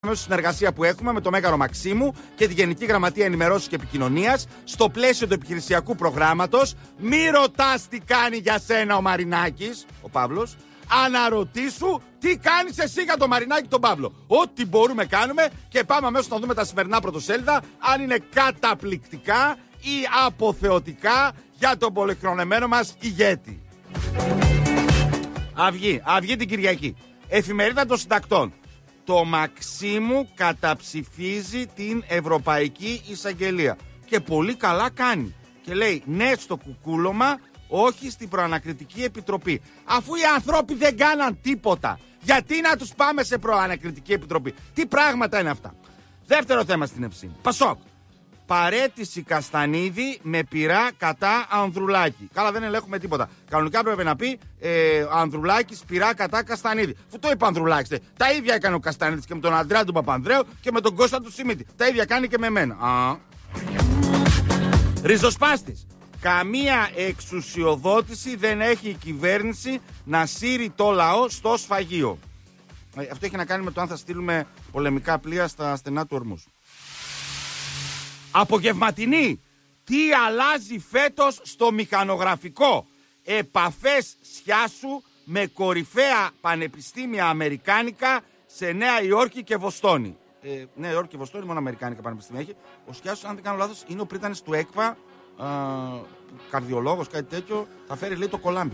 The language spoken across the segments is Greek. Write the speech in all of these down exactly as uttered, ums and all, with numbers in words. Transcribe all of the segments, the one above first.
Στη συνεργασία που έχουμε με το Μέγαρο Μαξίμου και τη Γενική Γραμματεία Ενημερώσεως και Επικοινωνίας στο πλαίσιο του επιχειρησιακού προγράμματος. Μη ρωτάς τι κάνει για σένα ο Μαρινάκης, ο Παύλος. Αναρωτήσου τι κάνεις εσύ για τον Μαρινάκη τον Παύλο. Ό,τι μπορούμε κάνουμε και πάμε αμέσως να δούμε τα σημερινά πρωτοσέλιδα αν είναι καταπληκτικά ή αποθεωτικά για τον πολυχρονεμένο μας ηγέτη. Αυγή, Αυγή την Κυριακή. Εφημερίδα των Συντακτών. Το Μαξίμου καταψηφίζει την Ευρωπαϊκή Εισαγγελία. Και πολύ καλά κάνει. Και λέει ναι στο κουκούλωμα, όχι στην Προανακριτική Επιτροπή. Αφού οι άνθρωποι δεν κάναν τίποτα, γιατί να τους πάμε σε Προανακριτική Επιτροπή? Τι πράγματα είναι αυτά? Δεύτερο θέμα στην Ευσύνη. Πασόκ. Παρέτηση Καστανίδη με πειρά κατά Ανδρουλάκη. Καλά, δεν ελέγχουμε τίποτα. Κανονικά πρέπει να πει ε, Ανδρουλάκης πειρά κατά Καστανίδη. Αφού το είπε Ανδρουλάκης. Τα ίδια έκανε ο Καστανίδης και με τον Αντρέα του Παπανδρέου και με τον Κώστα του Σιμίτη. Τα ίδια κάνει και με μένα. Α. Ριζοσπάστης. Καμία εξουσιοδότηση δεν έχει η κυβέρνηση να σύρει το λαό στο σφαγείο. Αυτό έχει να κάνει με το αν θα στείλουμε πολεμικά πλοία στα στενά του Ορμούς. Απογευματινή. Τι αλλάζει φέτος στο μηχανογραφικό? Επαφές Σιάσου με κορυφαία πανεπιστήμια αμερικάνικα σε Νέα Υόρκη και Βοστόνη. Ε, Νέα Υόρκη και Βοστόνη μόνο αμερικάνικα πανεπιστήμια έχει. Ο Σιάσος, αν δεν κάνω λάθος, είναι ο πρίτανης του ΕΚΠΑ, α, καρδιολόγος, κάτι τέτοιο. Θα φέρει, λέει, το Κολάμπια.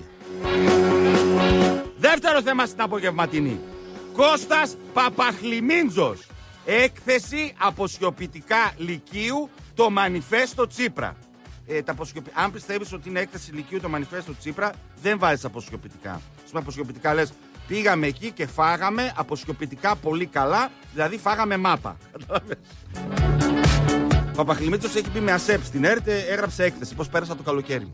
Δεύτερο θέμα στην απογευματινή. Κώστας Παπαχλιμίντζος. Έκθεση αποσιοποιητικά Λυκείου, το μανιφέστο Τσίπρα. Ε, τα αποσιωπη... Αν πιστεύεις ότι είναι έκθεση Λυκείου το μανιφέστο Τσίπρα, δεν βάζεις αποσιοποιητικά. Στην αποσιοποιητικά λες πήγαμε εκεί και φάγαμε, αποσιοποιητικά πολύ καλά, δηλαδή φάγαμε μάπα. Παπαχλιμίτσος έχει πει με ΑΣΕΠ στην ΕΡΤ, έγραψε έκθεση πώς πέρασα το καλοκαίρι.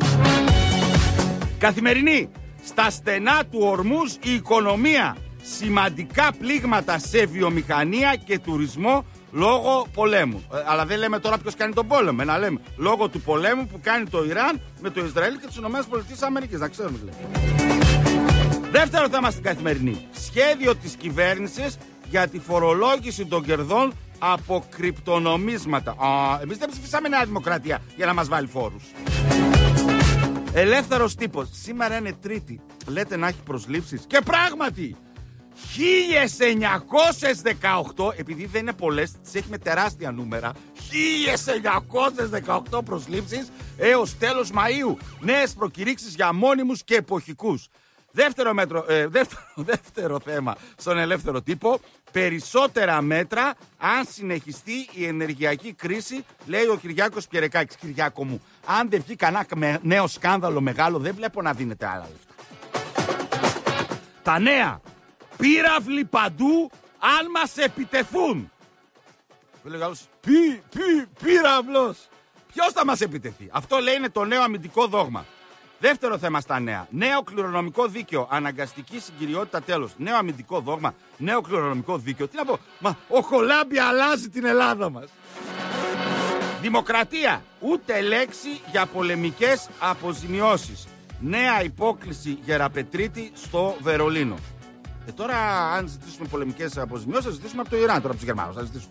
Καθημερινή. Στα στενά του Ορμούς η οικονομία. Σημαντικά πλήγματα σε βιομηχανία και τουρισμό λόγω πολέμου. Ε, αλλά δεν λέμε τώρα ποιος κάνει τον πόλεμο. Να λέμε λόγω του πολέμου που κάνει το Ιράν με το Ισραήλ και τις ΗΠΑ. Να ξέρουμε τι λέμε. Δεύτερο θέμα στην Καθημερινή. Σχέδιο της κυβέρνησης για τη φορολόγηση των κερδών από κρυπτονομίσματα. Α, εμείς δεν ψηφίσαμε Νέα Δημοκρατία για να μας βάλει φόρους. Ελεύθερος τύπος. Σήμερα είναι Τρίτη. Λέτε να έχει προσλήψεις. Και πράγματι! χίλια εννιακόσια δεκαοκτώ, επειδή δεν είναι πολλές, τις έχει με τεράστια νούμερα. χίλια εννιακόσια δεκαοκτώ προσλήψεις έως τέλος Μαΐου. Νέες προκηρύξεις για μόνιμους και εποχικούς. Δεύτερο, μέτρο, ε, δεύτερο, δεύτερο θέμα στον ελεύθερο τύπο. Περισσότερα μέτρα αν συνεχιστεί η ενεργειακή κρίση, λέει ο Κυριάκος Πιερεκάκης. Κυριάκο μου, αν δεν βγει κανένα νέο σκάνδαλο μεγάλο, δεν βλέπω να δίνετε άλλα λεφτά. Τα νέα. Πύραυλοι παντού αν μας επιτεθούν. Λέει άλλος, πι, πι, πύραυλος. Ποιος θα μας επιτεθεί? Αυτό λέει είναι το νέο αμυντικό δόγμα. Δεύτερο θέμα στα νέα. Νέο κληρονομικό δίκαιο. Αναγκαστική συγκυριότητα τέλος. Νέο αμυντικό δόγμα. Νέο κληρονομικό δίκαιο. Τι να πω? Μα ο Κολάμπια αλλάζει την Ελλάδα μας. Δημοκρατία. Ούτε λέξη για πολεμικές αποζημιώσεις. Νέα υπόκληση Γεραπετρίτη στο Βερολίνο. Ε, τώρα, αν ζητήσουμε πολεμικές αποζημιώσεις, θα ζητήσουμε από το Ιράν, τώρα από τους Γερμανούς. Θα ζητήσουμε.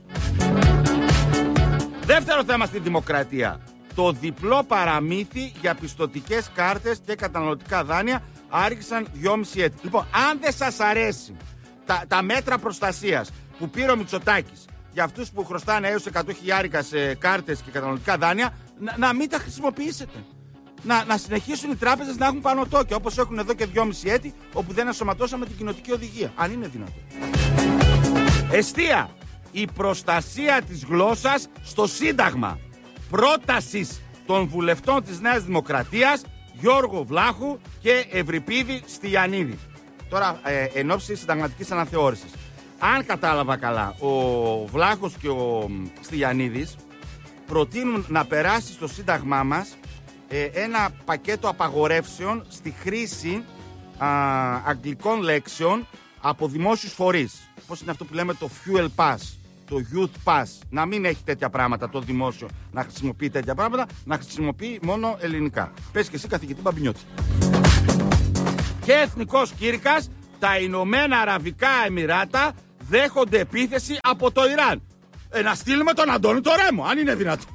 Δεύτερο θέμα στη Δημοκρατία. Το διπλό παραμύθι για πιστωτικές κάρτες και καταναλωτικά δάνεια άρχισαν δυόμιση έτη. Λοιπόν, αν δεν σας αρέσει τα, τα μέτρα προστασίας που πήρε ο Μητσοτάκης για αυτούς που χρωστάνε έως εκατό χιλιάρικα σε κάρτες και καταναλωτικά δάνεια, να, να μην τα χρησιμοποιήσετε. Να, να συνεχίσουν οι τράπεζες να έχουν πάνω τόκια, όπως έχουν εδώ και δυόμιση έτη, όπου δεν ενσωματώσαμε την κοινοτική οδηγία. Αν είναι δυνατόν. Εστία. Η προστασία της γλώσσας στο Σύνταγμα. Πρότασης των βουλευτών της Νέας Δημοκρατίας, Γιώργο Βλάχου και Ευρυπίδη Στυλιανίδη. Τώρα, ε, εν ώψη συνταγματικής αναθεώρησης. Αν κατάλαβα καλά, ο Βλάχος και ο Στυλιανίδης προτείνουν να περάσει στο Σύνταγμά μας ε, ένα πακέτο απαγορεύσεων στη χρήση α, αγγλικών λέξεων από δημόσιους φορείς. Πώς είναι αυτό που λέμε το Fuel Pass, το Youth Pass. Να μην έχει τέτοια πράγματα το δημόσιο, να χρησιμοποιεί τέτοια πράγματα, να χρησιμοποιεί μόνο ελληνικά. Πες και εσύ, καθηγητή Μπαμπινιώτη. Και εθνικός κήρυκας, τα Ηνωμένα Αραβικά Εμιράτα δέχονται επίθεση από το Ιράν. Ε, να στείλουμε τον Αντώνη το Ρέμο, αν είναι δυνατό.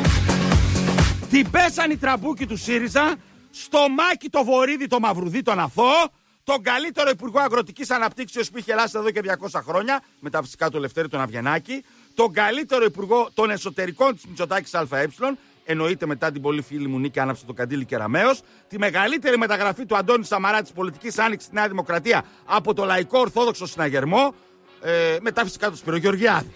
Την πέσαν οι τραμπούκοι του ΣΥΡΙΖΑ στο Μάκη το Βορίδη, το Μαυρουδί, τον αθώο, τον καλύτερο υπουργό αγροτικής αναπτύξεως που είχε ελάσει εδώ και διακόσια χρόνια, μετά φυσικά του Λευτέρη τον Αβγενάκη, τον καλύτερο υπουργό των εσωτερικών της Μητσοτάκης ΑΕ, εννοείται μετά την πολύ φίλη μου νίκη άναψε το καντήλι Κεραμέως, τη μεγαλύτερη μεταγραφή του Αντώνη Σαμαρά της πολιτικής άνοιξης στη Νέα Δημοκρατία από το Λαϊκό Ορθόδοξο Συναγερμό, ε, μετά φυσικά του Σπύρο Γεωργιάδη.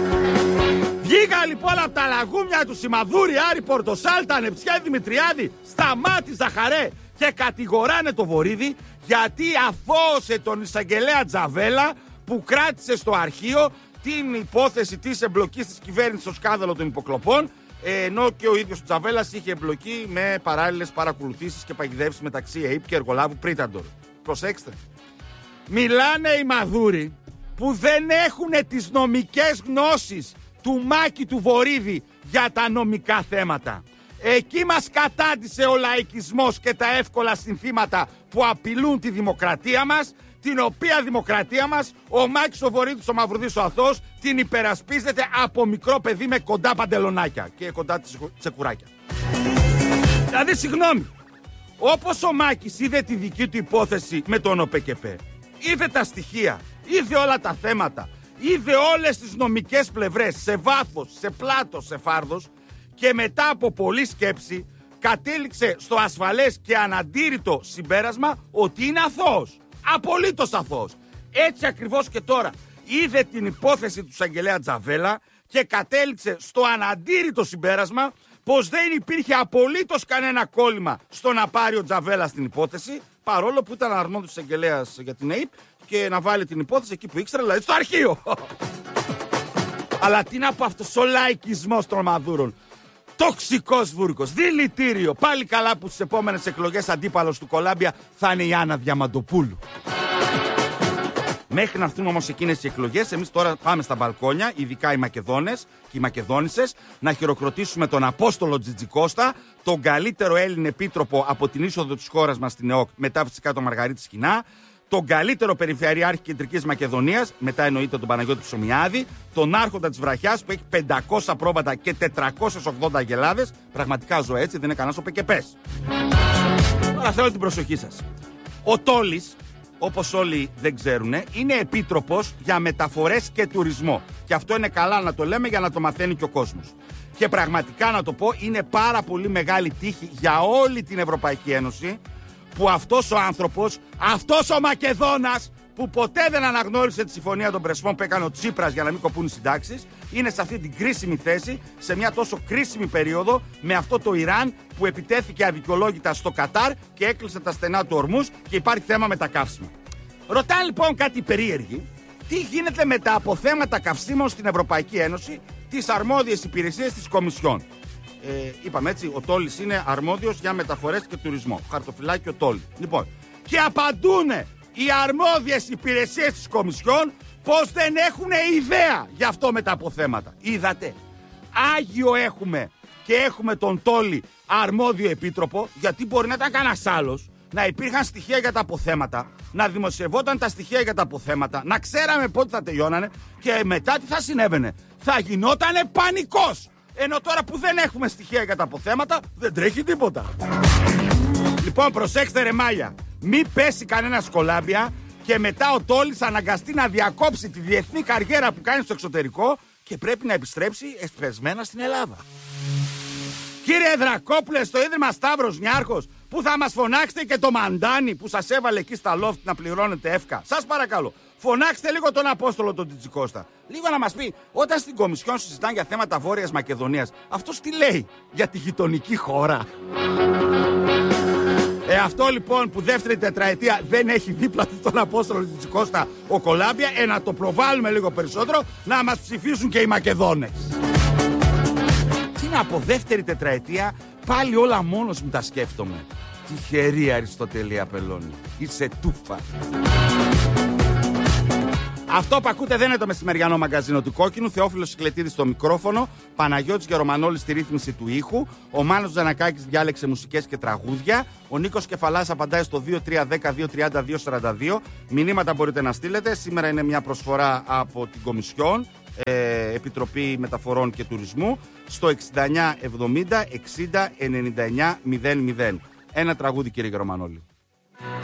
Βγήκα λοιπόν από τα λαγούμια του Σιμαδούρη, Άρη, Πορτοσάλτα, Νεψιά, Δημητριάδη, Σταμάτη, Ζαχαρέ και κατηγοράνε το Βορίδη γιατί αθώωσε τον εισαγγελέα Τζαβέλα που κράτησε στο αρχείο την υπόθεση της εμπλοκής της κυβέρνησης στο σκάνδαλο των υποκλοπών, ενώ και ο ίδιος ο Τζαβέλας είχε εμπλοκή με παράλληλες παρακολουθήσεις και παγιδεύσεις μεταξύ ΕΕΠ και εργολάβου Πρίταντορ. Προσέξτε. Μιλάνε οι Μαδούροι που δεν έχουν τις νομικές γνώσεις του Μάκη του Βορίδη για τα νομικά θέματα. Εκεί μας κατάντησε ο λαϊκισμός και τα εύκολα συνθήματα που απειλούν τη δημοκρατία μας, την οποία δημοκρατία μας ο Μάκης ο Βορίδης ο Μαυρουδής ο Αθώος την υπερασπίζεται από μικρό παιδί με κοντά παντελονάκια και κοντά τσεκουράκια. Δηλαδή συγγνώμη, όπως ο Μάκης είδε τη δική του υπόθεση με τον ΟΠΕΚΕΠΕ, είδε τα στοιχεία, είδε όλα τα θέματα, είδε όλες τις νομικές πλευρές σε βάθος, σε πλάτος, σε φάρδος και μετά από πολλή σκέψη κατέληξε στο ασφαλές και αναντήρητο συμπέρασμα ότι είναι αθώος. Απολύτως αθώος. Έτσι ακριβώς και τώρα είδε την υπόθεση του εισαγγελέα Τζαβέλα και κατέληξε στο αναντήρητο συμπέρασμα πως δεν υπήρχε απολύτως κανένα κόλλημα στο να πάρει ο Τζαβέλα στην υπόθεση, παρόλο που ήταν αρμόδιος εισαγγελέας για την ΕΕΠ και να βάλει την υπόθεση εκεί που ήξερε, δηλαδή στο αρχείο. Αλλά τι να πω αυτός ο λαϊκισμός των Μαδούρων. Τοξικός Βούρκος, δηλητήριο. Πάλι καλά που στις επόμενες εκλογές αντίπαλος του Κολάμπια θα είναι η Άννα Διαμαντοπούλου. Μέχρι να έρθουν όμως εκείνες οι εκλογές, εμείς τώρα πάμε στα μπαλκόνια, ειδικά οι Μακεδόνες και οι Μακεδόνισσες, να χειροκροτήσουμε τον Απόστολο Τζιτζικώστα, τον καλύτερο Έλλην επίτροπο από την είσοδο της χώρας μας στην ΕΟΚ, μετά φυσικά τον Μαργαρίτη Σκινά, τον καλύτερο Περιφερειάρχη Κεντρικής Μακεδονίας, μετά εννοείται τον Παναγιώτη Ψωμιάδη, τον Άρχοντα της Βραχιάς που έχει πεντακόσια πρόβατα και τετρακόσιες ογδόντα αγελάδες. Πραγματικά ζω έτσι, δεν είναι κανένας ο ΠΚΠς. Τώρα θέλω την προσοχή σας. Ο Τόλης, όπως όλοι δεν ξέρουν, είναι επίτροπος για μεταφορές και τουρισμό. Και αυτό είναι καλά να το λέμε για να το μαθαίνει και ο κόσμος. Και πραγματικά να το πω, είναι πάρα πολύ μεγάλη τύχη για όλη την Ευρωπαϊκή Ένωση που αυτός ο άνθρωπος, αυτός ο Μακεδόνας που ποτέ δεν αναγνώρισε τη συμφωνία των Πρεσπών που έκανε ο Τσίπρας για να μην κοπούν οι συντάξεις, είναι σε αυτή την κρίσιμη θέση, σε μια τόσο κρίσιμη περίοδο, με αυτό το Ιράν που επιτέθηκε αδικαιολόγητα στο Κατάρ και έκλεισε τα στενά του Ορμούς και υπάρχει θέμα με τα καύσιμα. Ρωτά λοιπόν κάτι περίεργη, τι γίνεται με τα αποθέματα καυσίμων στην Ευρωπαϊκή Ένωση, τις αρμόδιες υπηρεσίες της Κομισιόν. Ε, είπαμε έτσι, ο Τόλης είναι αρμόδιος για μεταφορές και τουρισμό. Χαρτοφυλάκι ο Τόλης. Λοιπόν, και απαντούνε οι αρμόδιες υπηρεσίες της Κομισιόν πως δεν έχουν ιδέα για αυτό με τα αποθέματα. Είδατε, Άγιο έχουμε και έχουμε τον Τόλη αρμόδιο επίτροπο, γιατί μπορεί να ήταν κανένας άλλος, να υπήρχαν στοιχεία για τα αποθέματα, να δημοσιευόταν τα στοιχεία για τα αποθέματα, να ξέραμε πότε θα τελειώνανε και μετά τι θα συνέβαινε. Θα γινότανε πανικός. Ενώ τώρα που δεν έχουμε στοιχεία για τα αποθέματα, δεν τρέχει τίποτα. Λοιπόν, προσέξτε ρε Μάγια, μη πέσει κανένα Κολάμπια και μετά ο Τόλης αναγκαστεί να διακόψει τη διεθνή καριέρα που κάνει στο εξωτερικό και πρέπει να επιστρέψει εσπεσμένα στην Ελλάδα. Κύριε Δρακόπουλε, στο Ίδρυμα Σταύρος Νιάρχος, που θα μας φωνάξετε και το μαντάνι που σας έβαλε εκεί στα λόφτ να πληρώνετε εύκα. Σας παρακαλώ, φωνάξτε λίγο τον Απόστολο τον Τζιτζικώστα. Λίγο να μας πει, όταν στην Κομισιόν συζητάνε για θέματα Βόρειας Μακεδονίας, αυτός τι λέει για τη γειτονική χώρα. Ε, αυτό λοιπόν που δεύτερη τετραετία δεν έχει δίπλα του τον Απόστολο Τζιτζικώστα ο Κολάμπια, ε, να το προβάλλουμε λίγο περισσότερο, να μας ψηφίσουν και οι Μακεδόνες. Τι να πω, δεύτερη τετραετία, πάλι όλα μόνος μου τα σκέφτομαι. Τυχερή Αριστοτελή Απελώνη, είσαι τούφα. Αυτό που ακούτε δεν είναι το μεσημεριανό μαγκαζίνο του Κόκκινου. Θεόφιλος Σικλετίδης στο μικρόφωνο. Παναγιώτης Γερομανόλης στη ρύθμιση του ήχου. Ο Μάνος Τζανακάκης διάλεξε μουσικές και τραγούδια. Ο Νίκος Κεφαλάς απαντάει στο δύο τρία ένα μηδέν δύο τριάντα δύο σαράντα δύο. Μηνύματα μπορείτε να στείλετε. Σήμερα είναι μια προσφορά από την Κομισιόν, ε, Επιτροπή Μεταφορών και Τουρισμού, στο εξήντα εννιά εβδομήντα εξήντα ενενήντα εννιά μηδέν μηδέν. Ένα τραγούδι, κύριε Γερομανόλη.